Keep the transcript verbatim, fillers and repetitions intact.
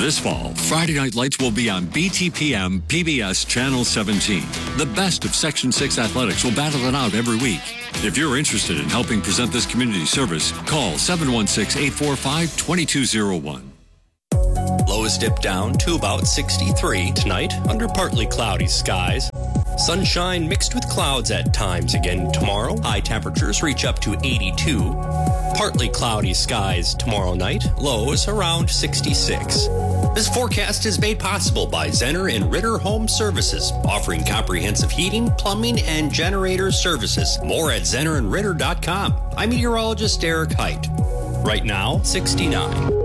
This fall, Friday Night Lights will be on B T P M P B S Channel seventeen. The best of Section six athletics will battle it out every week. If you're interested in helping present this community service, call seven one six, eight four five, two two zero one. Lows dip down to about sixty-three tonight under partly cloudy skies. Sunshine mixed with clouds at times again tomorrow. High temperatures reach up to eighty-two. Partly cloudy skies tomorrow night. Lows around sixty-six. This forecast is made possible by Zenner and Ritter Home Services, offering comprehensive heating, plumbing, and generator services. More at zenner and ritter dot com. I'm meteorologist Eric Height. Right now, sixty-nine.